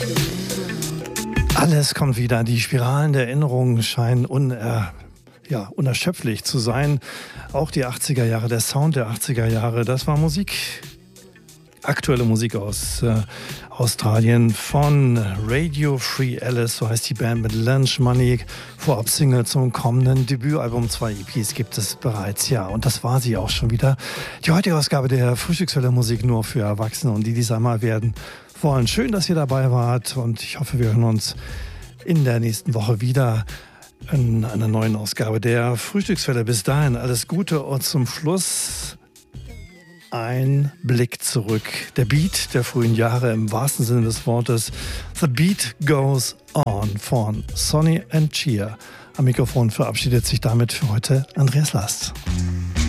Alles kommt wieder. Die Spiralen der Erinnerungen scheinen unerschöpflich zu sein. Auch die 80er Jahre, der Sound der 80er Jahre, das war Musik. Aktuelle Musik aus Australien von Radio Free Alice, so heißt die Band, mit Lunch Money. Vorab Single zum kommenden Debütalbum, 2 EPs gibt es bereits, ja. Und das war sie auch schon wieder. Die heutige Ausgabe der Frühstückswelle Musik nur für Erwachsene und die dieser mal werden wollen. Schön, dass ihr dabei wart und ich hoffe, wir hören uns in der nächsten Woche wieder in einer neuen Ausgabe der Frühstückswelle. Bis dahin alles Gute und zum Schluss ein Blick zurück. Der Beat der frühen Jahre im wahrsten Sinne des Wortes. The Beat Goes On von Sonny and Cher. Am Mikrofon verabschiedet sich damit für heute Andreas Last.